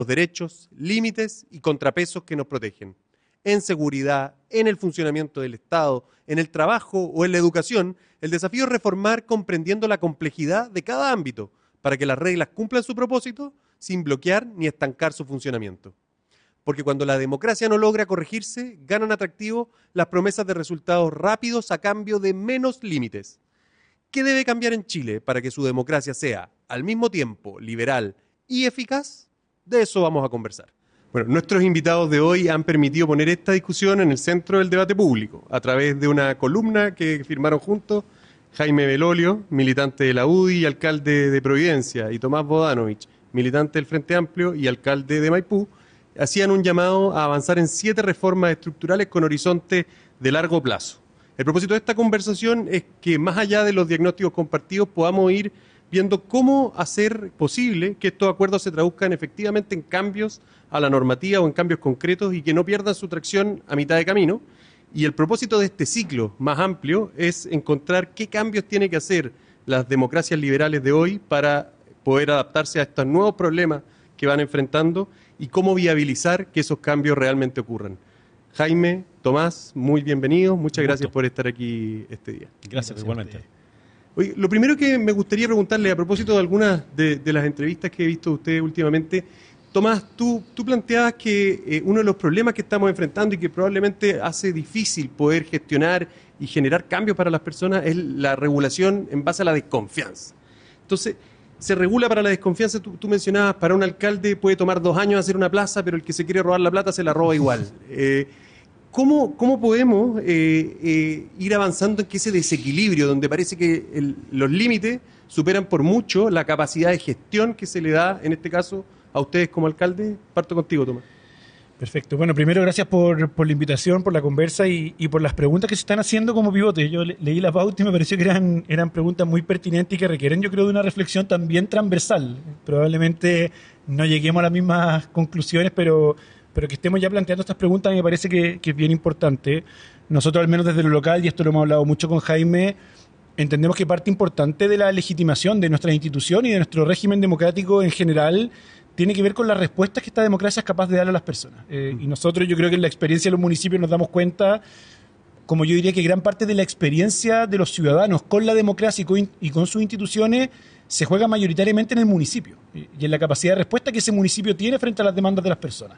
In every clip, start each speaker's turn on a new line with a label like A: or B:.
A: los derechos, límites y contrapesos que nos protegen. En seguridad, en el funcionamiento del Estado, en el trabajo o en la educación, el desafío es reformar comprendiendo la complejidad de cada ámbito para que las reglas cumplan su propósito sin bloquear ni estancar su funcionamiento. Porque cuando la democracia no logra corregirse, ganan atractivo las promesas de resultados rápidos a cambio de menos límites. ¿Qué debe cambiar en Chile para que su democracia sea, al mismo tiempo, liberal y eficaz? De eso vamos a conversar. Bueno, nuestros invitados de hoy han permitido poner esta discusión en el centro del debate público a través de una columna que firmaron juntos Jaime Belolio, militante de la UDI y alcalde de Providencia, y Tomás Bodanovich, militante del Frente Amplio y alcalde de Maipú, hacían un llamado a avanzar en 7 reformas estructurales con horizonte de largo plazo. El propósito de esta conversación es que, más allá de los diagnósticos compartidos, podamos ir viendo cómo hacer posible que estos acuerdos se traduzcan efectivamente en cambios a la normativa o en cambios concretos y que no pierdan su tracción a mitad de camino. Y el propósito de este ciclo más amplio es encontrar qué cambios tienen que hacer las democracias liberales de hoy para poder adaptarse a estos nuevos problemas que van enfrentando y cómo viabilizar que esos cambios realmente ocurran. Jaime, Tomás, muy bienvenidos. Muchas gracias por estar aquí este día.
B: Gracias, igualmente.
A: Oye, lo primero que me gustaría preguntarle a propósito de algunas de las entrevistas que he visto de ustedes últimamente, Tomás, tú planteabas que uno de los problemas que estamos enfrentando y que probablemente hace difícil poder gestionar y generar cambios para las personas es la regulación en base a la desconfianza. Entonces, se regula para la desconfianza, tú mencionabas, para un alcalde puede tomar 2 años hacer una plaza, pero el que se quiere robar la plata se la roba igual. ¿Cómo podemos ir avanzando en que ese desequilibrio, donde parece que los límites superan por mucho la capacidad de gestión que se le da, en este caso, a ustedes como alcalde? Parto contigo, Tomás.
B: Perfecto. Bueno, primero gracias por la invitación, por la conversa y por las preguntas que se están haciendo como pivote. Yo leí la pauta y me pareció que eran preguntas muy pertinentes y que requieren, yo creo, de una reflexión también transversal. Probablemente no lleguemos a las mismas conclusiones, pero que estemos ya planteando estas preguntas me parece que es bien importante. Nosotros, al menos desde lo local, y esto lo hemos hablado mucho con Jaime, entendemos que parte importante de la legitimación de nuestra institución y de nuestro régimen democrático en general tiene que ver con las respuestas que esta democracia es capaz de darle a las personas. Y nosotros, yo creo que en la experiencia de los municipios nos damos cuenta, como yo diría que gran parte de la experiencia de los ciudadanos con la democracia y con sus instituciones se juega mayoritariamente en el municipio y en la capacidad de respuesta que ese municipio tiene frente a las demandas de las personas.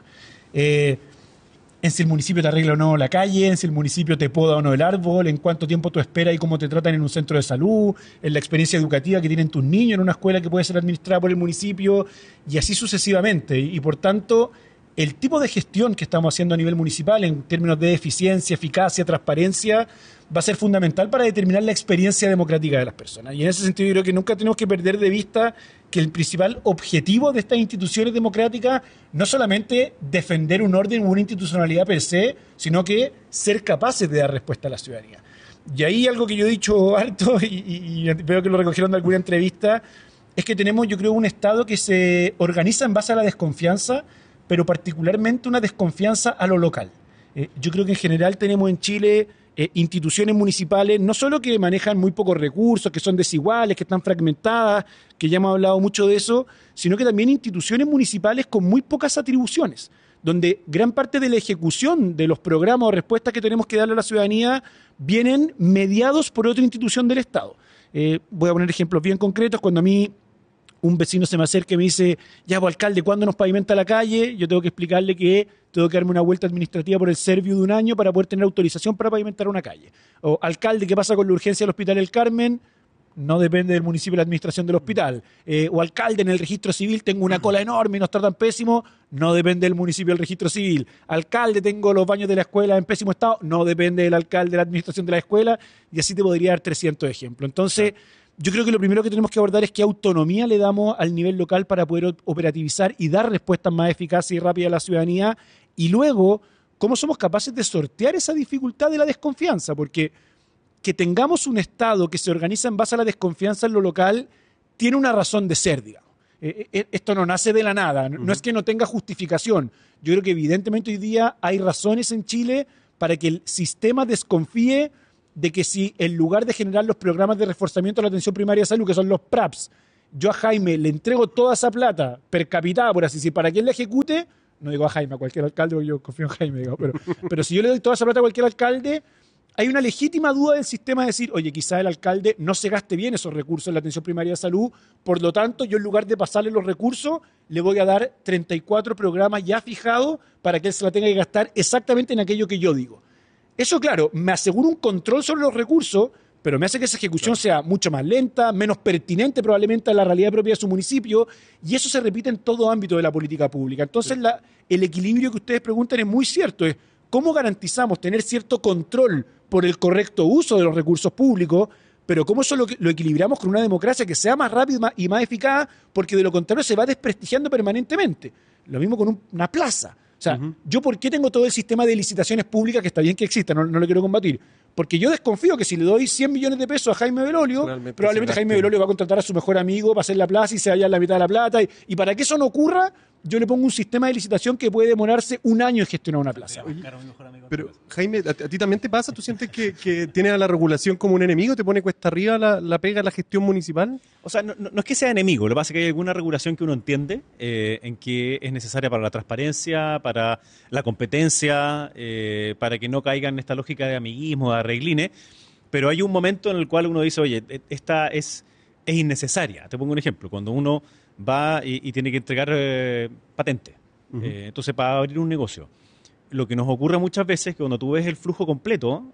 B: En si el municipio te arregla o no la calle, en si el municipio te poda o no el árbol, en cuánto tiempo tú esperas y cómo te tratan en un centro de salud, en la experiencia educativa que tienen tus niños en una escuela que puede ser administrada por el municipio, y así sucesivamente. Y por tanto, el tipo de gestión que estamos haciendo a nivel municipal en términos de eficiencia, eficacia, transparencia, va a ser fundamental para determinar la experiencia democrática de las personas. Y en ese sentido yo creo que nunca tenemos que perder de vista que el principal objetivo de estas instituciones democráticas no solamente defender un orden o una institucionalidad per se, sino que ser capaces de dar respuesta a la ciudadanía. Y ahí algo que yo he dicho harto y veo que lo recogieron de alguna entrevista, es que tenemos, yo creo, un Estado que se organiza en base a la desconfianza, pero particularmente una desconfianza a lo local. Yo creo que en general tenemos en Chile instituciones municipales, no solo que manejan muy pocos recursos, que son desiguales, que están fragmentadas, que ya hemos hablado mucho de eso, sino que también instituciones municipales con muy pocas atribuciones, donde gran parte de la ejecución de los programas o respuestas que tenemos que darle a la ciudadanía vienen mediados por otra institución del Estado. Voy a poner ejemplos bien concretos. Cuando a mí un vecino se me acerca y me dice, ya, pues, alcalde, ¿cuándo nos pavimenta la calle? Yo tengo que explicarle que tengo que darme una vuelta administrativa por el Serviu de un año para poder tener autorización para pavimentar una calle. O, alcalde, ¿qué pasa con la urgencia del Hospital El Carmen? No depende del municipio la administración del hospital. O, alcalde, en el registro civil tengo una cola enorme y nos tratan pésimo, no depende del municipio del registro civil. Alcalde, tengo los baños de la escuela en pésimo estado, no depende del alcalde de la administración de la escuela, y así te podría dar 300 ejemplos. Entonces, yo creo que lo primero que tenemos que abordar es qué autonomía le damos al nivel local para poder operativizar y dar respuestas más eficaces y rápidas a la ciudadanía, y luego cómo somos capaces de sortear esa dificultad de la desconfianza, porque que tengamos un Estado que se organiza en base a la desconfianza en lo local tiene una razón de ser, digamos. Esto no nace de la nada, no es que no tenga justificación. Yo creo que evidentemente hoy día hay razones en Chile para que el sistema desconfíe de que si en lugar de generar los programas de reforzamiento de la atención primaria de salud, que son los PRAPS, yo a Jaime le entrego toda esa plata per capita, por así decir, para que él la ejecute, no digo a Jaime, a cualquier alcalde, porque yo confío en Jaime, digamos, pero si yo le doy toda esa plata a cualquier alcalde, hay una legítima duda del sistema de decir, oye, quizá el alcalde no se gaste bien esos recursos en la atención primaria de salud, por lo tanto, yo en lugar de pasarle los recursos, le voy a dar 34 programas ya fijados para que él se la tenga que gastar exactamente en aquello que yo digo. Eso, claro, me asegura un control sobre los recursos, pero me hace que esa ejecución sea mucho más lenta, menos pertinente probablemente a la realidad propia de su municipio, y eso se repite en todo ámbito de la política pública. Entonces, el equilibrio que ustedes preguntan es muy cierto, es cómo garantizamos tener cierto control por el correcto uso de los recursos públicos, pero cómo eso lo equilibramos con una democracia que sea más rápida y más eficaz, porque de lo contrario se va desprestigiando permanentemente. Lo mismo con una plaza. O sea, ¿yo por qué tengo todo el sistema de licitaciones públicas, que está bien que exista, no lo quiero combatir? Porque yo desconfío que si le doy 100 millones de pesos a Jaime Belolio, probablemente Jaime Belolio va a contratar a su mejor amigo para hacer la plaza y se vaya a la mitad de la plata. Y para que eso no ocurra, yo le pongo un sistema de licitación que puede demorarse un año en gestionar una plaza.
A: Pero, Jaime, ¿a ti también te pasa? ¿Tú sientes que tienes a la regulación como un enemigo? ¿Te pone cuesta arriba la pega la gestión municipal?
C: O sea, no es que sea enemigo, lo que pasa es que hay alguna regulación que uno entiende en que es necesaria para la transparencia, para la competencia, para que no caiga en esta lógica de amiguismo, de arreglines, pero hay un momento en el cual uno dice, oye, esta es innecesaria. Te pongo un ejemplo, cuando uno va y tiene que entregar patente, entonces para abrir un negocio. Lo que nos ocurre muchas veces es que cuando tú ves el flujo completo,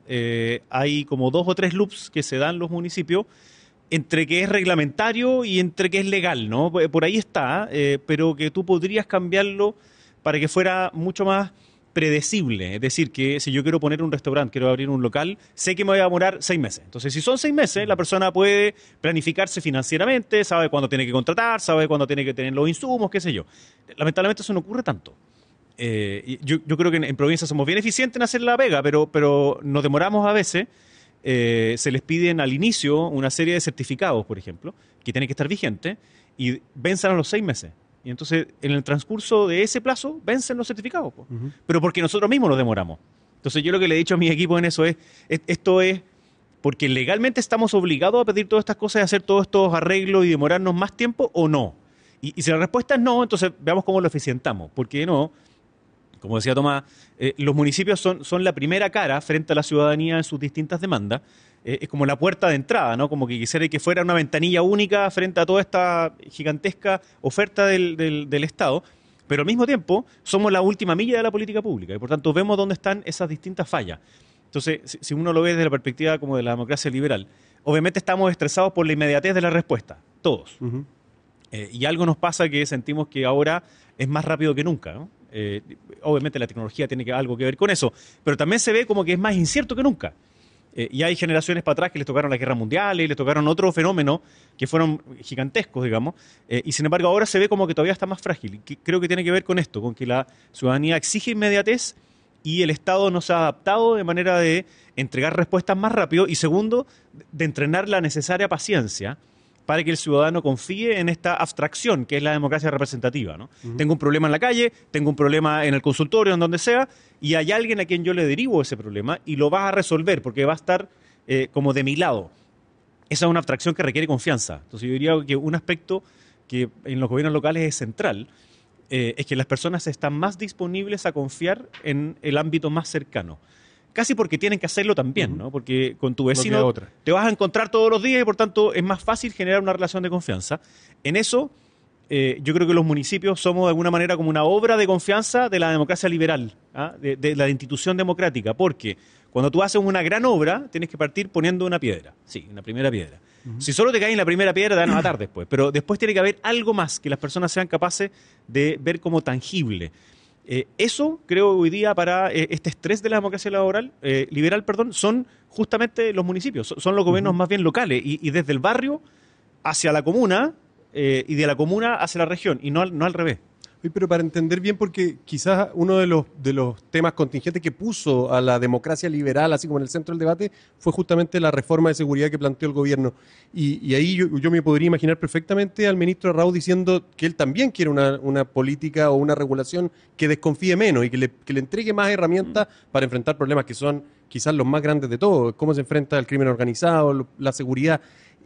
C: hay como 2 o 3 loops que se dan en los municipios entre que es reglamentario y entre que es legal, ¿no? Por ahí está, pero que tú podrías cambiarlo para que fuera mucho más predecible. Es decir, que si yo quiero poner un restaurante, quiero abrir un local, sé que me voy a demorar 6 meses. Entonces, si son 6 meses, la persona puede planificarse financieramente, sabe cuándo tiene que contratar, sabe cuándo tiene que tener los insumos, qué sé yo. Lamentablemente eso no ocurre tanto. Yo creo que en provincia somos bien eficientes en hacer la pega, pero nos demoramos a veces. Se les piden al inicio una serie de certificados, por ejemplo, que tienen que estar vigentes y vencen a los 6 meses. Y entonces, en el transcurso de ese plazo, vencen los certificados. Pero porque nosotros mismos nos demoramos. Entonces, yo lo que le he dicho a mi equipo en eso esto es porque legalmente estamos obligados a pedir todas estas cosas y hacer todos estos arreglos y demorarnos más tiempo o no. Y si la respuesta es no, entonces veamos cómo lo eficientamos. Porque no, como decía Tomás, los municipios son la primera cara frente a la ciudadanía en sus distintas demandas. Es como la puerta de entrada, ¿no? Como que quisiera que fuera una ventanilla única frente a toda esta gigantesca oferta del Estado, pero al mismo tiempo somos la última milla de la política pública y por tanto vemos dónde están esas distintas fallas. Entonces, si uno lo ve desde la perspectiva como de la democracia liberal, obviamente estamos estresados por la inmediatez de la respuesta, todos. Y algo nos pasa que sentimos que ahora es más rápido que nunca, ¿no? Obviamente la tecnología tiene algo que ver con eso, pero también se ve como que es más incierto que nunca. Y hay generaciones para atrás que les tocaron la guerra mundial y les tocaron otros fenómenos que fueron gigantescos, digamos, y sin embargo ahora se ve como que todavía está más frágil. Y creo que tiene que ver con esto, con que la ciudadanía exige inmediatez y el Estado no se ha adaptado de manera de entregar respuestas más rápido y segundo, de entrenar la necesaria paciencia para que el ciudadano confíe en esta abstracción que es la democracia representativa, ¿no? Tengo un problema en la calle, tengo un problema en el consultorio, en donde sea, y hay alguien a quien yo le derivo ese problema y lo vas a resolver porque va a estar como de mi lado. Esa es una abstracción que requiere confianza. Entonces yo diría que un aspecto que en los gobiernos locales es central es que las personas están más disponibles a confiar en el ámbito más cercano. Casi porque tienen que hacerlo también, ¿no? Porque con tu vecino te vas a encontrar todos los días y por tanto es más fácil generar una relación de confianza. En eso yo creo que los municipios somos de alguna manera como una obra de confianza de la democracia liberal, ¿ah? de la institución democrática, porque cuando tú haces una gran obra tienes que partir poniendo una piedra, sí, una primera piedra. Si solo te caes en la primera piedra te van a matar después, pero después tiene que haber algo más que las personas sean capaces de ver como tangible. Eso creo hoy día para este estrés de la democracia liberal, son justamente los municipios, son los gobiernos más bien locales y desde el barrio hacia la comuna y de la comuna hacia la región y no al revés.
A: Pero para entender bien, porque quizás uno de los temas contingentes que puso a la democracia liberal, así como en el centro del debate, fue justamente la reforma de seguridad que planteó el gobierno. Y ahí yo me podría imaginar perfectamente al ministro Raúl diciendo que él también quiere una política o una regulación que desconfíe menos y que le entregue más herramientas para enfrentar problemas que son quizás los más grandes de todos, cómo se enfrenta el crimen organizado, la seguridad.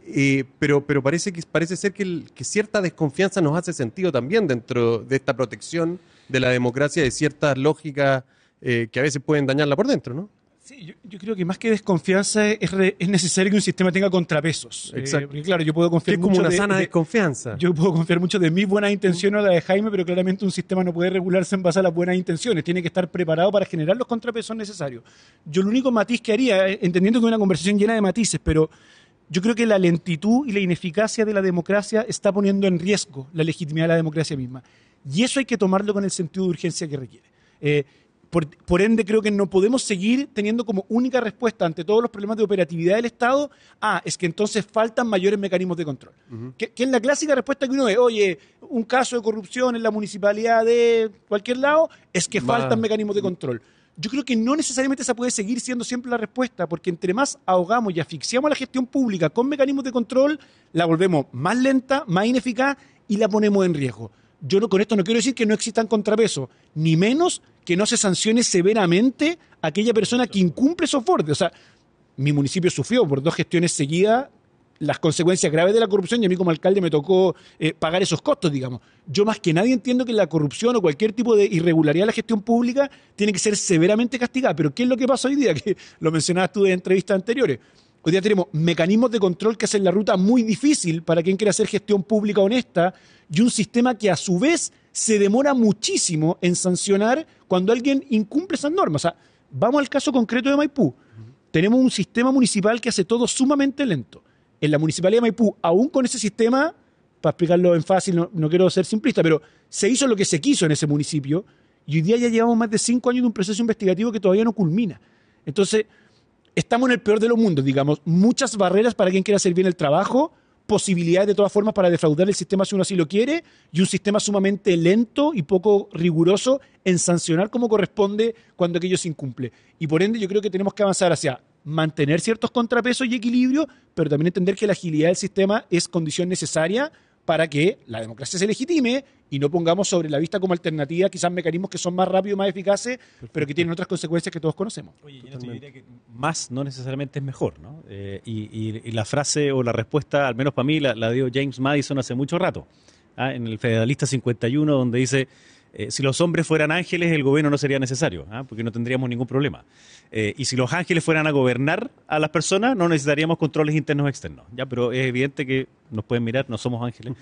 A: Pero parece ser que cierta desconfianza nos hace sentido también dentro de esta protección de la democracia, de ciertas lógicas que a veces pueden dañarla por dentro, ¿no?
B: Sí, yo creo que más que desconfianza es necesario que un sistema tenga contrapesos.
A: Exacto.
B: Porque claro, yo puedo confiar
A: Es como
B: mucho
A: una sana desconfianza.
B: Yo puedo confiar mucho de mis buenas intenciones o la de Jaime, pero claramente un sistema no puede regularse en base a las buenas intenciones. Tiene que estar preparado para generar los contrapesos necesarios. Yo el único matiz que haría, entendiendo que es una conversación llena de matices, pero yo creo que la lentitud y la ineficacia de la democracia está poniendo en riesgo la legitimidad de la democracia misma. Y eso hay que tomarlo con el sentido de urgencia que requiere. Por ende, creo que no podemos seguir teniendo como única respuesta ante todos los problemas de operatividad del Estado, es que entonces faltan mayores mecanismos de control. Que es la clásica respuesta que uno ve, oye, un caso de corrupción en la municipalidad de cualquier lado, es que faltan mecanismos de control. Yo creo que no necesariamente esa puede seguir siendo siempre la respuesta, porque entre más ahogamos y asfixiamos a la gestión pública con mecanismos de control, la volvemos más lenta, más ineficaz y la ponemos en riesgo. Yo con esto no quiero decir que no existan contrapesos, ni menos que no se sancione severamente a aquella persona que incumple esos bordes. O sea, mi municipio sufrió por 2 gestiones seguidas las consecuencias graves de la corrupción y a mí como alcalde me tocó pagar esos costos, digamos. Yo más que nadie entiendo que la corrupción o cualquier tipo de irregularidad en la gestión pública tiene que ser severamente castigada. Pero ¿qué es lo que pasa hoy día? Que lo mencionabas tú en entrevistas anteriores. Hoy día tenemos mecanismos de control que hacen la ruta muy difícil para quien quiera hacer gestión pública honesta y un sistema que a su vez se demora muchísimo en sancionar cuando alguien incumple esas normas. O sea, vamos al caso concreto de Maipú. Tenemos un sistema municipal que hace todo sumamente lento. En la Municipalidad de Maipú, aún con ese sistema, para explicarlo en fácil, no quiero ser simplista, pero se hizo lo que se quiso en ese municipio y hoy día ya llevamos más de 5 años de un proceso investigativo que todavía no culmina. Entonces, estamos en el peor de los mundos, digamos. Muchas barreras para quien quiera hacer bien el trabajo, posibilidades de todas formas para defraudar el sistema si uno así lo quiere, y un sistema sumamente lento y poco riguroso en sancionar como corresponde cuando aquello se incumple. Y por ende yo creo que tenemos que avanzar hacia mantener ciertos contrapesos y equilibrio, pero también entender que la agilidad del sistema es condición necesaria para que la democracia se legitime y no pongamos sobre la vista como alternativa quizás mecanismos que son más rápidos y más eficaces, pero que tienen otras consecuencias que todos conocemos.
C: Oye, yo diría que más no necesariamente es mejor, ¿no? Y la frase o la respuesta, al menos para mí, la dio James Madison hace mucho rato, en el Federalista 51, donde dice, si los hombres fueran ángeles, el gobierno no sería necesario, porque no tendríamos ningún problema. Y si los ángeles fueran a gobernar a las personas, no necesitaríamos controles internos o externos. Pero es evidente que nos pueden mirar, no somos ángeles.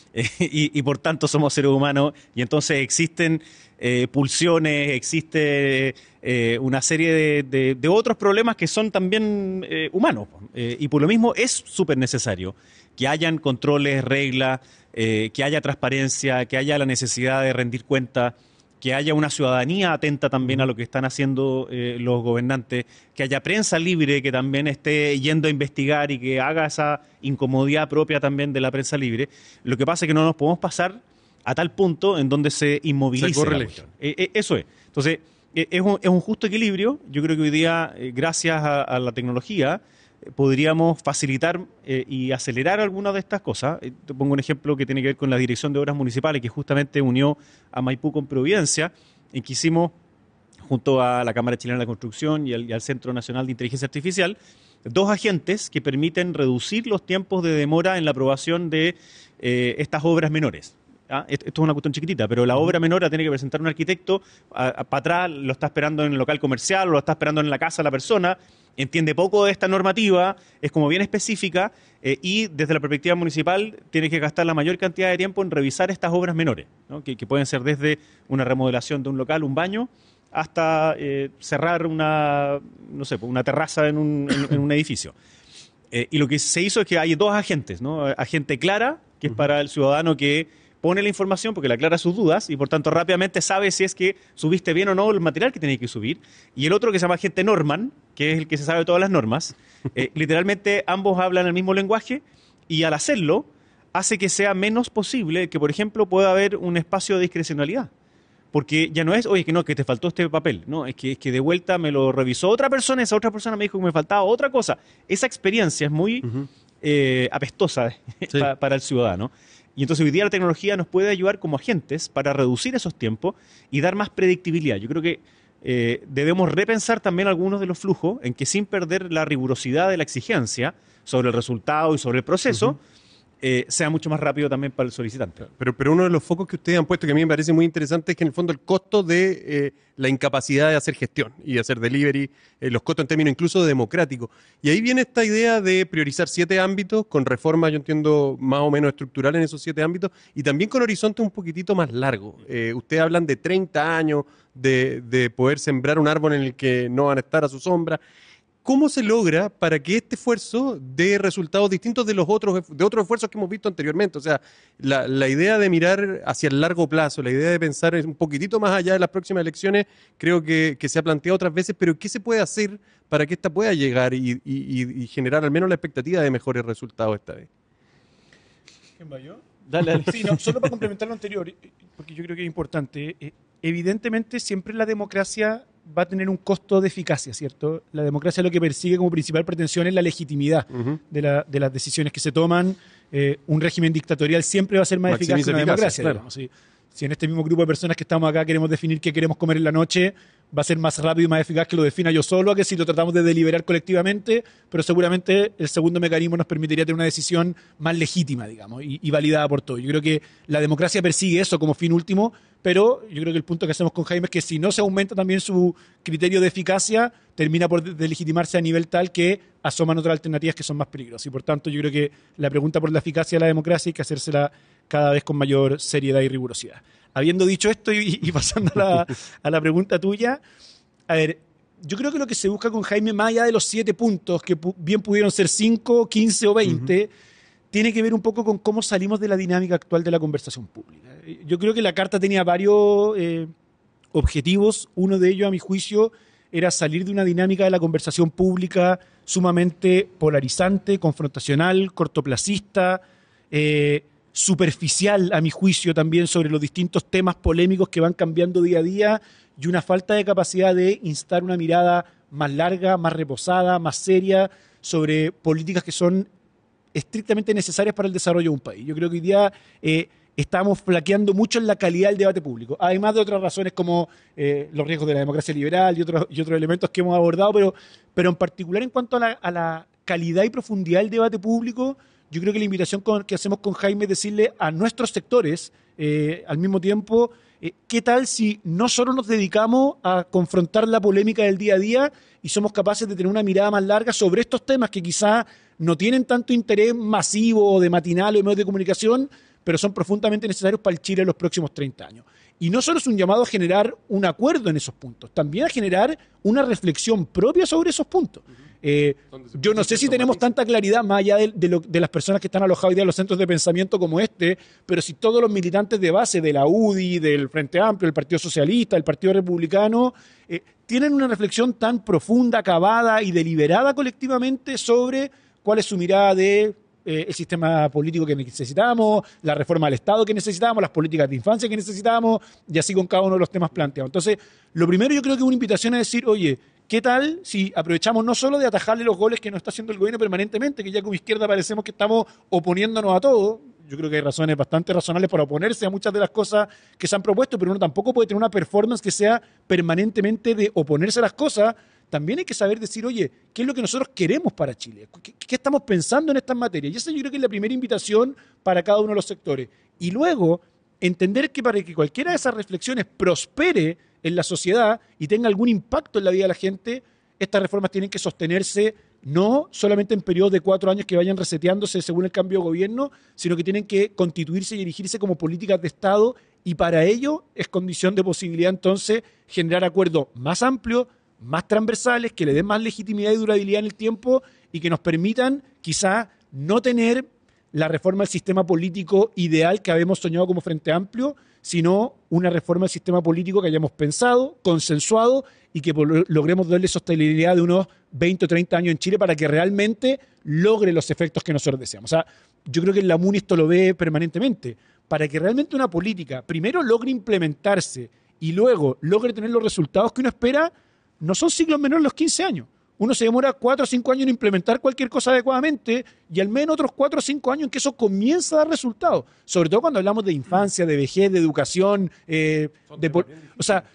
C: Y por tanto somos seres humanos. Y entonces existen pulsiones, existe una serie de otros problemas que son también humanos. Y por lo mismo es súper necesario que hayan controles, reglas, que haya transparencia, que haya la necesidad de rendir cuenta, que haya una ciudadanía atenta también a lo que están haciendo los gobernantes, que haya prensa libre que también esté yendo a investigar y que haga esa incomodidad propia también de la prensa libre. Lo que pasa es que no nos podemos pasar a tal punto en donde se inmovilice la cuestión. Eso es. Entonces, es un justo equilibrio. Yo creo que hoy día, gracias a la tecnología, podríamos facilitar y acelerar algunas de estas cosas. Te pongo un ejemplo que tiene que ver con la Dirección de Obras Municipales, que justamente unió a Maipú con Providencia, en que hicimos, junto a la Cámara Chilena de la Construcción y al Centro Nacional de Inteligencia Artificial, 2 agentes que permiten reducir los tiempos de demora en la aprobación de estas obras menores. Esto es una cuestión chiquitita, pero la obra menor la tiene que presentar un arquitecto, para atrás lo está esperando en el local comercial, o lo está esperando en la casa la persona, entiende poco de esta normativa, es como bien específica, y desde la perspectiva municipal tiene que gastar la mayor cantidad de tiempo en revisar estas obras menores, ¿no? que pueden ser desde una remodelación de un local, un baño, hasta cerrar una terraza en un edificio. Y lo que se hizo es que hay 2 agentes, ¿no? Agente Clara, que es para el ciudadano que pone la información porque le aclara sus dudas y por tanto rápidamente sabe si es que subiste bien o no el material que tenéis que subir. Y el otro que se llama agente Norman, que es el que se sabe todas las normas. Literalmente ambos hablan el mismo lenguaje y al hacerlo hace que sea menos posible que, por ejemplo, pueda haber un espacio de discrecionalidad. Porque ya no es, oye, que te faltó este papel. No, es que de vuelta me lo revisó otra persona, esa otra persona me dijo que me faltaba otra cosa. Esa experiencia es muy apestosa para el ciudadano. Y entonces hoy día la tecnología nos puede ayudar como agentes para reducir esos tiempos y dar más predictibilidad. Yo creo que debemos repensar también algunos de los flujos en que sin perder la rigurosidad de la exigencia sobre el resultado y sobre el proceso, sea mucho más rápido también para el solicitante.
A: Pero uno de los focos que ustedes han puesto que a mí me parece muy interesante es que en el fondo el costo de la incapacidad de hacer gestión y de hacer delivery, los costos en términos incluso democráticos. Y ahí viene esta idea de priorizar 7 ámbitos con reformas, yo entiendo, más o menos estructurales en esos 7 ámbitos y también con horizontes un poquitito más largos. Ustedes hablan de 30 años, de poder sembrar un árbol en el que no van a estar a su sombra. ¿Cómo se logra para que este esfuerzo dé resultados distintos de otros esfuerzos que hemos visto anteriormente? O sea, la idea de mirar hacia el largo plazo, la idea de pensar un poquitito más allá de las próximas elecciones, creo que se ha planteado otras veces, pero ¿qué se puede hacer para que esta pueda llegar y generar al menos la expectativa de mejores resultados esta vez?
B: ¿Quién va yo?
C: Dale.
B: Sí, no, solo para complementar lo anterior, porque yo creo que es importante. Evidentemente, siempre la democracia va a tener un costo de eficacia, ¿cierto? La democracia lo que persigue como principal pretensión es la legitimidad de las decisiones que se toman. Un régimen dictatorial siempre va a ser más eficaz que una democracia,
A: claro.
B: digamos. Si en este mismo grupo de personas que estamos acá queremos definir qué queremos comer en la noche, va a ser más rápido y más eficaz que lo defina yo solo, a que si lo tratamos de deliberar colectivamente, pero seguramente el segundo mecanismo nos permitiría tener una decisión más legítima, digamos, y validada por todos. Yo creo que la democracia persigue eso como fin último, pero yo creo que el punto que hacemos con Jaime es que si no se aumenta también su criterio de eficacia, termina por delegitimarse a nivel tal que asoman otras alternativas que son más peligrosas. Y por tanto, yo creo que la pregunta por la eficacia de la democracia hay que hacérsela cada vez con mayor seriedad y rigurosidad. Habiendo dicho esto y pasando a la pregunta tuya, a ver, yo creo que lo que se busca con Jaime, más allá de los 7 puntos, que bien pudieron ser 5, 15 o 20, tiene que ver un poco con cómo salimos de la dinámica actual de la conversación pública. Yo creo que la carta tenía varios objetivos. Uno de ellos, a mi juicio, era salir de una dinámica de la conversación pública sumamente polarizante, confrontacional, cortoplacista, superficial, a mi juicio, también sobre los distintos temas polémicos que van cambiando día a día y una falta de capacidad de instar una mirada más larga, más reposada, más seria sobre políticas que son estrictamente necesarias para el desarrollo de un país. Yo creo que hoy día estamos flaqueando mucho en la calidad del debate público, además de otras razones como los riesgos de la democracia liberal y otros elementos que hemos abordado, pero en particular en cuanto a la calidad y profundidad del debate público, yo creo que la invitación que hacemos con Jaime es decirle a nuestros sectores, al mismo tiempo, ¿qué tal si no solo nos dedicamos a confrontar la polémica del día a día y somos capaces de tener una mirada más larga sobre estos temas que quizá no tienen tanto interés masivo de matinal o de medios de comunicación, pero son profundamente necesarios para el Chile en los próximos 30 años? Y no solo es un llamado a generar un acuerdo en esos puntos, también a generar una reflexión propia sobre esos puntos. Yo no sé si tenemos tanta claridad más allá de las personas que están alojadas hoy día en los centros de pensamiento como este, pero si todos los militantes de base de la UDI, del Frente Amplio, del Partido Socialista, del Partido Republicano, tienen una reflexión tan profunda, acabada y deliberada colectivamente sobre cuál es su mirada de el sistema político que necesitamos, la reforma del Estado que necesitamos, las políticas de infancia que necesitamos, y así con cada uno de los temas planteados. Entonces, lo primero yo creo que es una invitación a decir, oye, ¿qué tal si aprovechamos no solo de atajarle los goles que nos está haciendo el gobierno permanentemente, que ya como izquierda parecemos que estamos oponiéndonos a todo? Yo creo que hay razones bastante razonables para oponerse a muchas de las cosas que se han propuesto, pero uno tampoco puede tener una performance que sea permanentemente de oponerse a las cosas. También hay que saber decir, oye, ¿qué es lo que nosotros queremos para Chile? ¿Qué estamos pensando en estas materias? Y esa yo creo que es la primera invitación para cada uno de los sectores. Y luego, entender que para que cualquiera de esas reflexiones prospere en la sociedad y tenga algún impacto en la vida de la gente, estas reformas tienen que sostenerse no solamente en periodos de 4 años que vayan reseteándose según el cambio de gobierno, sino que tienen que constituirse y erigirse como políticas de Estado, y para ello es condición de posibilidad entonces generar acuerdos más amplios, más transversales, que le den más legitimidad y durabilidad en el tiempo y que nos permitan quizá no tener la reforma del sistema político ideal que habíamos soñado como Frente Amplio, sino una reforma del sistema político que hayamos pensado, consensuado y que logremos darle sostenibilidad de unos 20 o 30 años en Chile para que realmente logre los efectos que nosotros deseamos. O sea, yo creo que la MUNI esto lo ve permanentemente. Para que realmente una política primero logre implementarse y luego logre tener los resultados que uno espera, no son siglos menores los 15 años. Uno se demora 4 o 5 años en implementar cualquier cosa adecuadamente y al menos otros 4 o 5 años en que eso comienza a dar resultados. Sobre todo cuando hablamos de infancia, de vejez, de educación. O sea,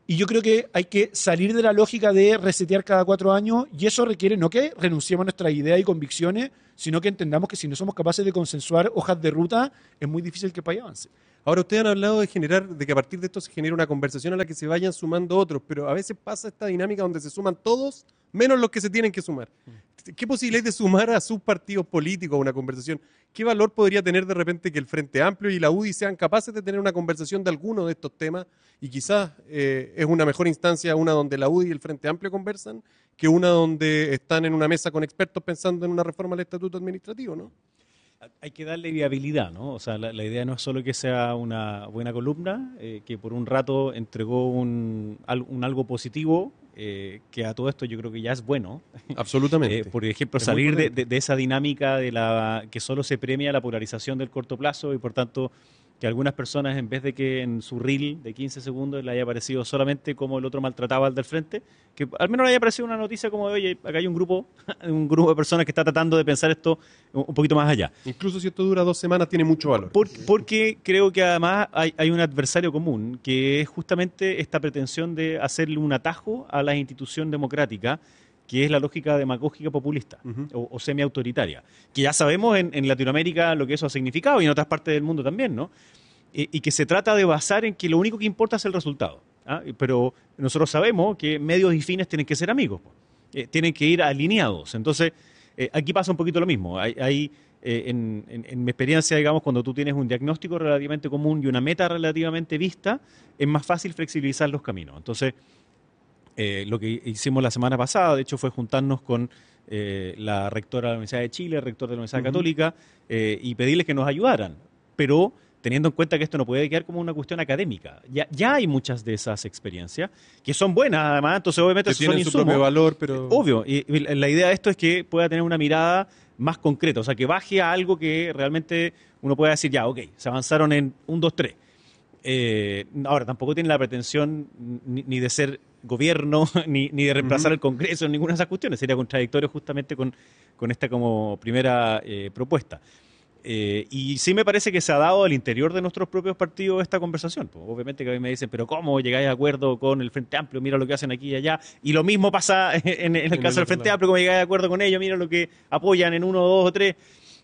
B: Y yo creo que hay que salir de la lógica de resetear cada 4 años, y eso requiere no que renunciemos a nuestras ideas y convicciones, sino que entendamos que si no somos capaces de consensuar hojas de ruta, es muy difícil que el país avance.
A: Ahora, ustedes han hablado de que a partir de esto se genera una conversación a la que se vayan sumando otros, pero a veces pasa esta dinámica donde se suman todos, menos los que se tienen que sumar. ¿Qué posibilidad hay de sumar a sus partidos políticos a una conversación? ¿Qué valor podría tener de repente que el Frente Amplio y la UDI sean capaces de tener una conversación de alguno de estos temas? Y quizás es una mejor instancia una donde la UDI y el Frente Amplio conversan que una donde están en una mesa con expertos pensando en una reforma al estatuto administrativo, ¿no?
C: Hay que darle viabilidad, ¿no? O sea, la idea no es solo que sea una buena columna, que por un rato entregó un algo positivo, que a todo esto yo creo que ya es bueno.
A: Absolutamente.
C: Por ejemplo,
A: Es
C: salir
A: muy
C: de esa dinámica que solo se premia la polarización del corto plazo y por tanto que algunas personas, en vez de que en su reel de 15 segundos le haya aparecido solamente como el otro maltrataba al del frente, que al menos le haya aparecido una noticia como de, oye, acá hay un grupo de personas que está tratando de pensar esto un poquito más allá.
A: Incluso si esto dura 2 semanas, tiene mucho valor.
C: Porque creo que además hay un adversario común, que es justamente esta pretensión de hacerle un atajo a la institución democrática, que es la lógica demagógica populista o semi-autoritaria, que ya sabemos en Latinoamérica lo que eso ha significado y en otras partes del mundo también, ¿no? Y que se trata de basar en que lo único que importa es el resultado. ¿Ah? Pero nosotros sabemos que medios y fines tienen que ser amigos, tienen que ir alineados. Entonces, aquí pasa un poquito lo mismo. En mi experiencia, digamos, cuando tú tienes un diagnóstico relativamente común y una meta relativamente vista, es más fácil flexibilizar los caminos. Entonces, lo que hicimos la semana pasada, de hecho, fue juntarnos con la rectora de la Universidad de Chile, el rector de la Universidad Católica, y pedirles que nos ayudaran. Pero teniendo en cuenta que esto no puede quedar como una cuestión académica. Ya hay muchas de esas experiencias que son buenas, además, entonces obviamente
A: que
C: son
A: tienen su propio valor, pero...
C: Obvio, y la idea de esto es que pueda tener una mirada más concreta, o sea, que baje a algo que realmente uno pueda decir, ya, ok, se avanzaron en 1, 2, 3. Ahora, tampoco tiene la pretensión ni de ser gobierno, ni de reemplazar el Congreso, ninguna de esas cuestiones. Sería contradictorio justamente con esta como primera propuesta. Y sí me parece que se ha dado al interior de nuestros propios partidos esta conversación. Pues, obviamente que a mí me dicen, pero ¿cómo llegáis a acuerdo con el Frente Amplio? Mira lo que hacen aquí y allá. Y lo mismo pasa en el caso del Frente Amplio, como llegáis de acuerdo con ellos, mira lo que apoyan en 1, 2 o 3.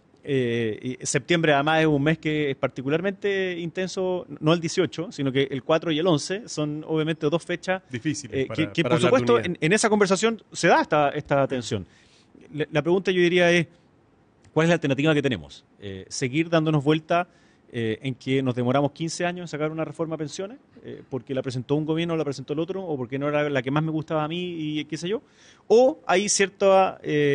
C: Y septiembre además es un mes que es particularmente intenso, no el 18, sino que el 4 y el 11 son obviamente 2 fechas
A: difíciles
C: que por supuesto en esa conversación se da esta tensión. La pregunta yo diría es, ¿cuál es la alternativa que tenemos? ¿Seguir dándonos vuelta en que nos demoramos 15 años en sacar una reforma a pensiones? ¿Porque la presentó un gobierno o la presentó el otro? ¿O porque no era la que más me gustaba a mí y qué sé yo? ¿O hay cierto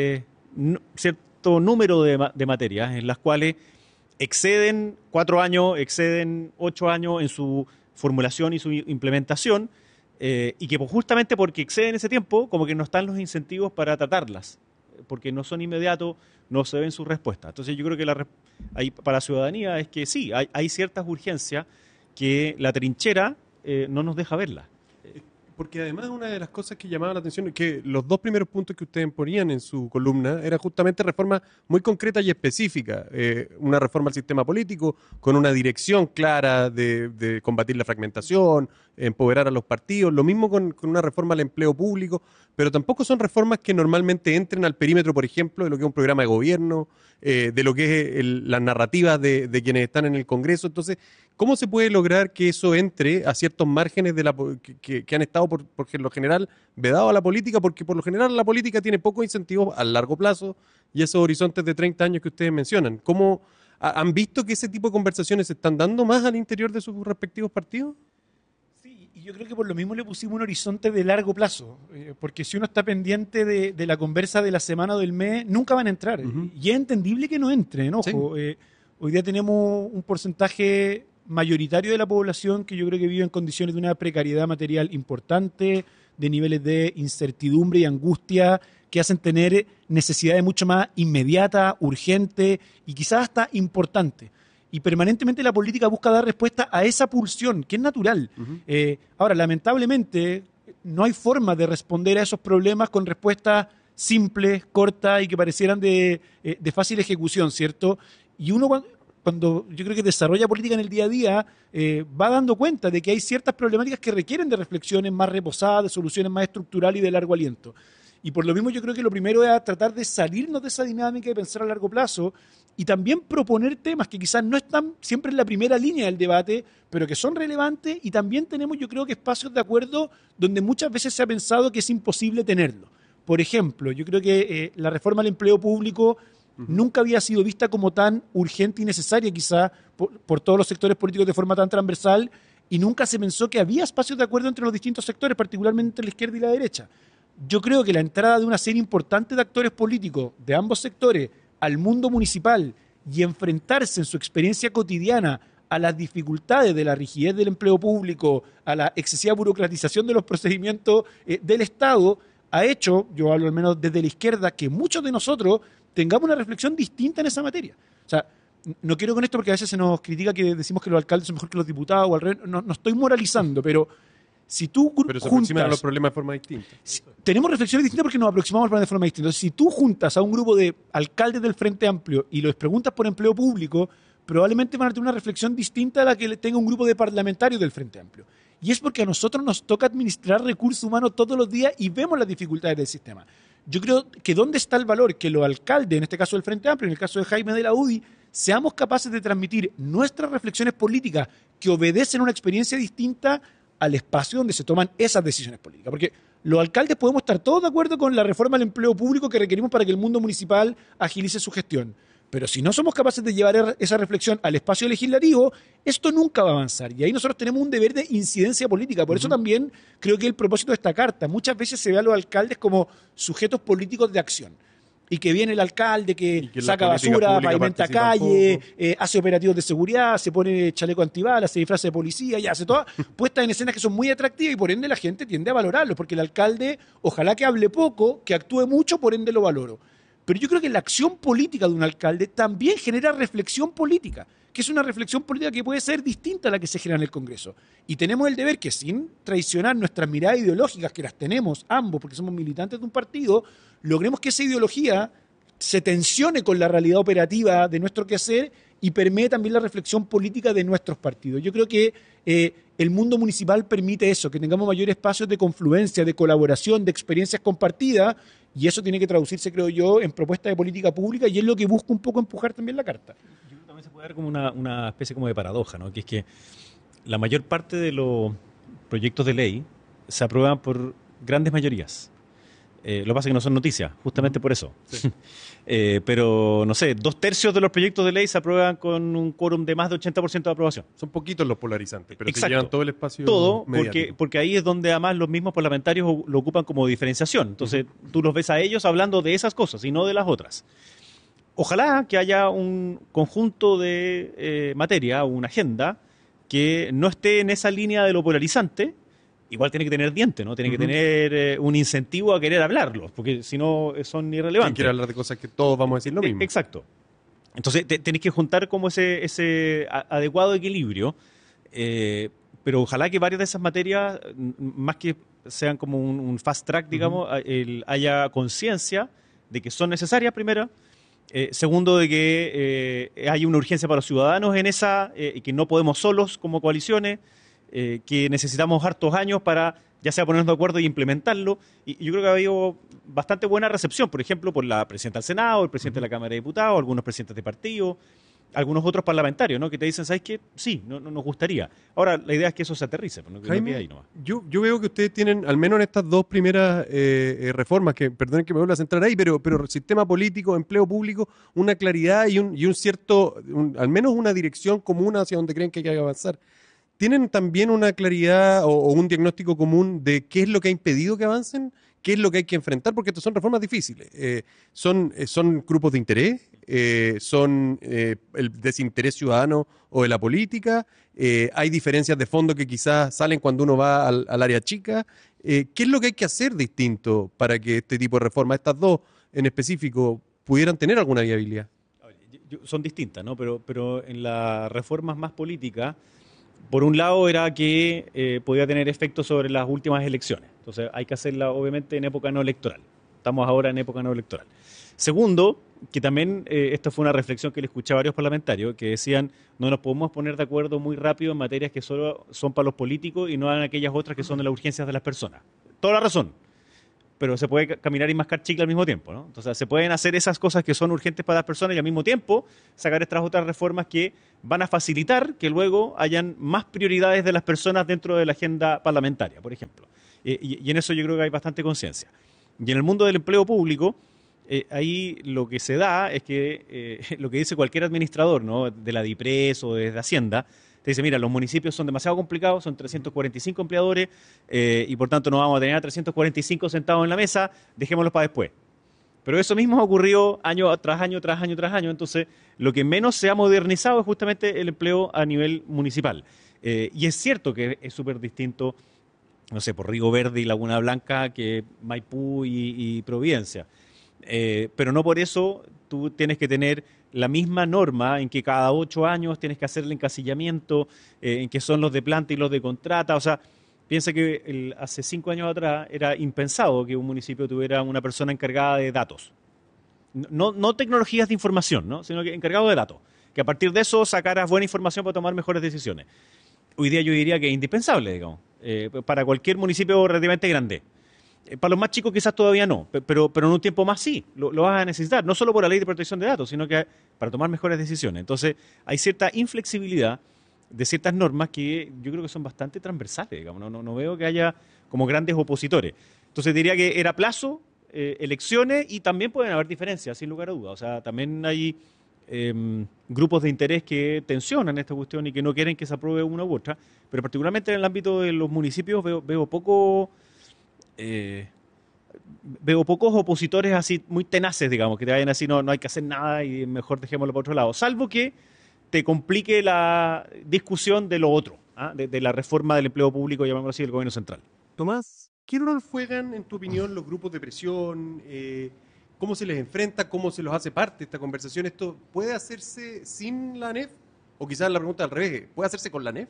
C: número de materias en las cuales exceden 4 años, exceden 8 años en su formulación y su implementación, y que justamente porque exceden ese tiempo, como que no están los incentivos para tratarlas, porque no son inmediatos, no se ven sus respuestas. Entonces yo creo que para la ciudadanía es que sí, hay ciertas urgencias que la trinchera no nos deja verlas.
A: Porque además una de las cosas que llamaba la atención es que los 2 primeros puntos que ustedes ponían en su columna eran justamente reformas muy concretas y específicas. Una reforma al sistema político con una dirección clara de combatir la fragmentación, empoderar a los partidos. Lo mismo con una reforma al empleo público, pero tampoco son reformas que normalmente entren al perímetro, por ejemplo, de lo que es un programa de gobierno, de lo que es las narrativas de quienes están en el Congreso. Entonces, ¿cómo se puede lograr que eso entre a ciertos márgenes que han estado por lo general vedado a la política? Porque por lo general la política tiene pocos incentivos a largo plazo y esos horizontes de 30 años que ustedes mencionan. ¿Cómo han visto que ese tipo de conversaciones se están dando más al interior de sus respectivos partidos?
B: Sí, y yo creo que por lo mismo le pusimos un horizonte de largo plazo, porque si uno está pendiente de la conversa de la semana o del mes, nunca van a entrar. Y es entendible que no entren, ojo. Sí. Hoy día tenemos un porcentaje mayoritario de la población que yo creo que vive en condiciones de una precariedad material importante, de niveles de incertidumbre y angustia que hacen tener necesidades mucho más inmediatas, urgentes y quizás hasta importantes. Y permanentemente la política busca dar respuesta a esa pulsión, que es natural. Ahora, lamentablemente, no hay forma de responder a esos problemas con respuestas simples, cortas y que parecieran de fácil ejecución, ¿cierto? Y uno cuando yo creo que desarrolla política en el día a día, va dando cuenta de que hay ciertas problemáticas que requieren de reflexiones más reposadas, de soluciones más estructurales y de largo aliento. Y por lo mismo yo creo que lo primero es tratar de salirnos de esa dinámica y pensar a largo plazo y también proponer temas que quizás no están siempre en la primera línea del debate, pero que son relevantes, y también tenemos, yo creo que, espacios de acuerdo donde muchas veces se ha pensado que es imposible tenerlo. Por ejemplo, yo creo que la reforma al empleo público nunca había sido vista como tan urgente y necesaria quizá por todos los sectores políticos de forma tan transversal, y nunca se pensó que había espacios de acuerdo entre los distintos sectores, particularmente entre la izquierda y la derecha. Yo creo que la entrada de una serie importante de actores políticos de ambos sectores al mundo municipal y enfrentarse en su experiencia cotidiana a las dificultades de la rigidez del empleo público, a la excesiva burocratización de los procedimientos del Estado, ha hecho, yo hablo al menos desde la izquierda, que muchos de nosotros tengamos una reflexión distinta en esa materia. O sea, no quiero con esto porque a veces se nos critica que decimos que los alcaldes son mejor que los diputados, o al revés, no estoy moralizando, pero si tú
A: Pero se aproximan a los problemas de forma distinta.
B: Tenemos reflexiones distintas porque nos aproximamos al problema de forma distinta. Entonces, si tú juntas a un grupo de alcaldes del Frente Amplio y los preguntas por empleo público, probablemente van a tener una reflexión distinta a la que tenga un grupo de parlamentarios del Frente Amplio. Y es porque a nosotros nos toca administrar recursos humanos todos los días y vemos las dificultades del sistema. Yo creo que ¿dónde está el valor? Que los alcaldes, en este caso del Frente Amplio, en el caso de Jaime de la UDI, seamos capaces de transmitir nuestras reflexiones políticas que obedecen a una experiencia distinta al espacio donde se toman esas decisiones políticas. Porque los alcaldes podemos estar todos de acuerdo con la reforma del empleo público que requerimos para que el mundo municipal agilice su gestión. Pero si no somos capaces de llevar esa reflexión al espacio legislativo, esto nunca va a avanzar. Y ahí nosotros tenemos un deber de incidencia política. Por eso también creo que el propósito de esta carta, muchas veces se ve a los alcaldes como sujetos políticos de acción. Y que viene el alcalde que saca basura, pavimenta calle, hace operativos de seguridad, se pone chaleco antibalas, se disfraza de policía y hace todas puestas en escenas que son muy atractivas, y por ende la gente tiende a valorarlo, porque el alcalde, ojalá que hable poco, que actúe mucho, por ende lo valoro. Pero yo creo que la acción política de un alcalde también genera reflexión política, que es una reflexión política que puede ser distinta a la que se genera en el Congreso. Y tenemos el deber que, sin traicionar nuestras miradas ideológicas, que las tenemos ambos porque somos militantes de un partido, logremos que esa ideología se tensione con la realidad operativa de nuestro quehacer y permee también la reflexión política de nuestros partidos. Yo creo que el mundo municipal permite eso, que tengamos mayores espacios de confluencia, de colaboración, de experiencias compartidas, y eso tiene que traducirse, creo yo, en propuestas de política pública, y es lo que busca un poco empujar también la carta.
C: Yo creo que también se puede dar como una especie como de paradoja, ¿no? Que es que la mayor parte de los proyectos de ley se aprueban por grandes mayorías. Lo que pasa es que no son noticias, justamente por eso. Sí. Pero, no sé, 2/3 de los proyectos de ley se aprueban con un quórum de más de 80% de aprobación.
A: Son poquitos los polarizantes, pero
C: Exacto.
A: se llevan todo el espacio.
C: Todo, porque ahí es donde además los mismos parlamentarios lo ocupan como diferenciación. Entonces, tú los ves a ellos hablando de esas cosas y no de las otras. Ojalá que haya un conjunto de materia, una agenda, que no esté en esa línea de lo polarizante. Igual tiene que tener diente, ¿no? Tiene que tener un incentivo a querer hablarlos, porque si no son irrelevantes.
A: ¿Quién quiere hablar de cosas que todos vamos a decir lo mismo?
C: Exacto. Entonces tenés que juntar como ese adecuado equilibrio, pero ojalá que varias de esas materias, más que sean como un fast track, digamos, haya conciencia de que son necesarias, primero. Segundo, de que hay una urgencia para los ciudadanos en esa, y que no podemos solos como coaliciones. Que necesitamos hartos años para ya sea ponernos de acuerdo y implementarlo, y yo creo que ha habido bastante buena recepción, por ejemplo, por la presidenta del Senado, el presidente de la Cámara de Diputados, algunos presidentes de partido, algunos otros parlamentarios, ¿no? Que te dicen, ¿sabes qué? Sí, no nos gustaría. Ahora, la idea es que eso se aterrice, ¿no? Que
A: Jaime,
C: no ahí nomás.
A: Yo veo que ustedes tienen, al menos en estas dos primeras reformas, que perdonen que me vuelva a centrar ahí, pero sistema político, empleo público, una claridad y un cierto, al menos una dirección común hacia donde creen que hay que avanzar. ¿Tienen también una claridad o un diagnóstico común de qué es lo que ha impedido que avancen? ¿Qué es lo que hay que enfrentar? Porque estas son reformas difíciles. Son grupos de interés, son el desinterés ciudadano o de la política, hay diferencias de fondo que quizás salen cuando uno va al área chica. ¿Qué es lo que hay que hacer distinto para que este tipo de reformas, estas dos en específico, pudieran tener alguna viabilidad?
C: Son distintas, ¿no? Pero en las reformas más políticas, por un lado era que podía tener efectos sobre las últimas elecciones. Entonces hay que hacerla obviamente en época no electoral. Estamos ahora en época no electoral. Segundo, que también esto fue una reflexión que le escuché a varios parlamentarios que decían no nos podemos poner de acuerdo muy rápido en materias que solo son para los políticos y no en aquellas otras que son de las urgencias de las personas. Toda la razón. Pero se puede caminar y mascar chicle al mismo tiempo, ¿no? Entonces se pueden hacer esas cosas que son urgentes para las personas y al mismo tiempo sacar estas otras reformas que van a facilitar que luego hayan más prioridades de las personas dentro de la agenda parlamentaria, por ejemplo. Y en eso yo creo que hay bastante conciencia. Y en el mundo del empleo público, ahí lo que se da es que lo que dice cualquier administrador, ¿no? De la DIPRES o desde Hacienda, te dice, mira, los municipios son demasiado complicados, son 345 empleadores y por tanto no vamos a tener a 345 sentados en la mesa, dejémoslos para después. Pero eso mismo ha ocurrido año tras año, tras año, tras año. Entonces, lo que menos se ha modernizado es justamente el empleo a nivel municipal. Y es cierto que es súper distinto, no sé, por Río Verde y Laguna Blanca que Maipú y Providencia. Pero no por eso tú tienes que tener la misma norma en que cada 8 años tienes que hacer el encasillamiento, en que son los de planta y los de contrata. O sea, piensa que hace 5 años atrás era impensado que un municipio tuviera una persona encargada de datos. No tecnologías de información, ¿no? Sino que encargado de datos. Que a partir de eso sacaras buena información para tomar mejores decisiones. Hoy día yo diría que es indispensable, digamos, para cualquier municipio relativamente grande. Para los más chicos quizás todavía no, pero en un tiempo más sí, lo vas a necesitar, no solo por la ley de protección de datos, sino que para tomar mejores decisiones. Entonces, hay cierta inflexibilidad de ciertas normas que yo creo que son bastante transversales, digamos, no veo que haya como grandes opositores. Entonces, diría que era plazo, elecciones y también pueden haber diferencias, sin lugar a dudas. O sea, también hay grupos de interés que tensionan esta cuestión y que no quieren que se apruebe una u otra, pero particularmente en el ámbito de los municipios veo pocos opositores así muy tenaces, digamos, que te vayan así, no hay que hacer nada y mejor dejémoslo para otro lado, salvo que te complique la discusión de lo otro, de la reforma del empleo público, llamémoslo así, del gobierno central.
A: Tomás, ¿qué rol juegan, en tu opinión, los grupos de presión? ¿Cómo se les enfrenta? ¿Cómo se los hace parte de esta conversación? ¿Esto puede hacerse sin la ANEF? O quizás la pregunta al revés, ¿puede hacerse con la ANEF?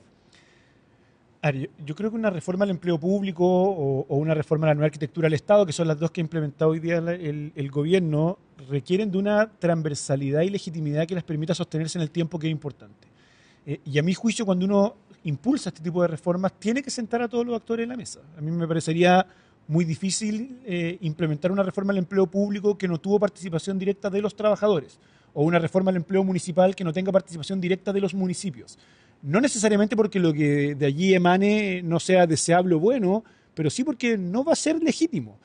B: A ver, yo creo que una reforma al empleo público o una reforma a la nueva arquitectura del Estado, que son las dos que ha implementado hoy día el gobierno, requieren de una transversalidad y legitimidad que les permita sostenerse en el tiempo, que es importante. Y a mi juicio, cuando uno impulsa este tipo de reformas, tiene que sentar a todos los actores en la mesa. A mí me parecería muy difícil implementar una reforma al empleo público que no tuvo participación directa de los trabajadores, o una reforma al empleo municipal que no tenga participación directa de los municipios. No necesariamente porque lo que de allí emane no sea deseable o bueno, pero sí porque no va a ser legítimo.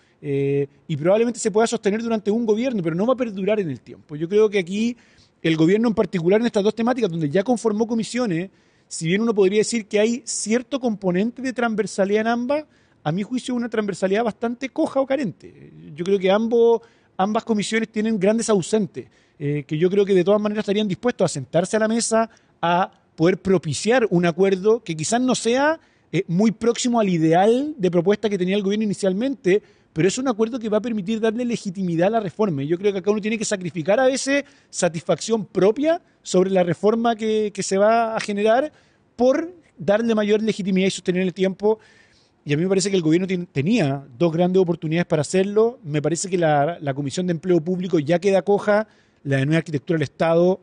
B: Y probablemente se pueda sostener durante un gobierno, pero no va a perdurar en el tiempo. Yo creo que aquí el gobierno en particular en estas dos temáticas, donde ya conformó comisiones, si bien uno podría decir que hay cierto componente de transversalidad en ambas, a mi juicio una transversalidad bastante coja o carente. Yo creo que ambas comisiones tienen grandes ausentes, que yo creo que de todas maneras estarían dispuestos a sentarse a la mesa, a poder propiciar un acuerdo que quizás no sea muy próximo al ideal de propuesta que tenía el gobierno inicialmente, pero es un acuerdo que va a permitir darle legitimidad a la reforma. Y yo creo que acá uno tiene que sacrificar a veces satisfacción propia sobre la reforma que se va a generar por darle mayor legitimidad y sostener el tiempo. Y a mí me parece que el gobierno tenía dos grandes oportunidades para hacerlo. Me parece que la Comisión de Empleo Público ya queda coja, la de Nueva Arquitectura del Estado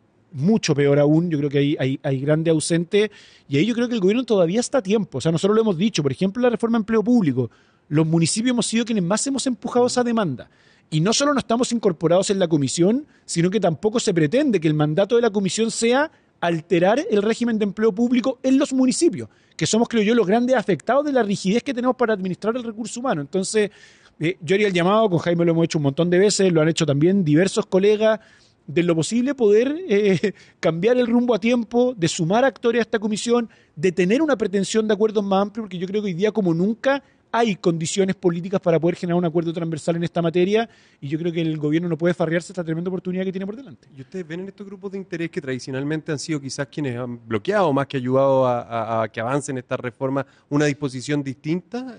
B: mucho peor aún. Yo creo que hay grandes ausentes, y ahí yo creo que el gobierno todavía está a tiempo. O sea, nosotros lo hemos dicho, por ejemplo, la reforma de empleo público, los municipios hemos sido quienes más hemos empujado esa demanda. Y no solo no estamos incorporados en la comisión, sino que tampoco se pretende que el mandato de la comisión sea alterar el régimen de empleo público en los municipios, que somos, creo yo, los grandes afectados de la rigidez que tenemos para administrar el recurso humano. Entonces, yo haría el llamado, con Jaime lo hemos hecho un montón de veces, lo han hecho también diversos colegas, de lo posible poder cambiar el rumbo a tiempo, de sumar actores a esta comisión, de tener una pretensión de acuerdos más amplios, porque yo creo que hoy día como nunca hay condiciones políticas para poder generar un acuerdo transversal en esta materia, y yo creo que el gobierno no puede farrearse esta tremenda oportunidad que tiene por delante.
A: ¿Y ustedes ven en estos grupos de interés que tradicionalmente han sido quizás quienes han bloqueado más que ayudado a que avancen estas reformas una disposición distinta?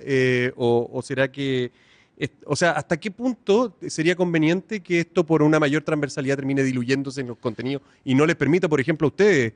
A: ¿O será que... O sea, ¿hasta qué punto sería conveniente que esto por una mayor transversalidad termine diluyéndose en los contenidos y no les permita, por ejemplo, a ustedes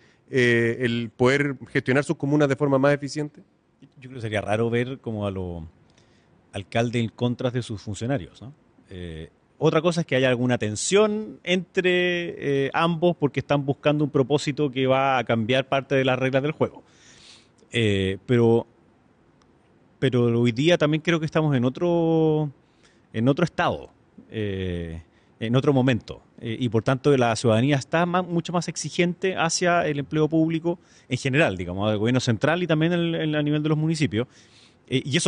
A: el poder gestionar sus comunas de forma más eficiente?
C: Yo creo que sería raro ver como a los alcaldes en contra de sus funcionarios, ¿no? Otra cosa es que haya alguna tensión entre ambos porque están buscando un propósito que va a cambiar parte de las reglas del juego. Pero hoy día también creo que estamos en otro estado, en otro momento. Y por tanto la ciudadanía está mucho más exigente hacia el empleo público en general, digamos, del gobierno central y también a nivel de los municipios. Y eso